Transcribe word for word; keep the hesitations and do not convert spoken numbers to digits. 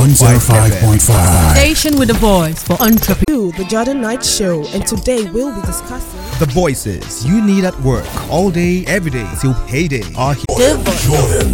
one oh five point five. Station with a voice for entrepreneurs. The Jordan Knight Show, and today we'll be discussing the voices you need at work all day, every day till payday are here. The voice. Jordan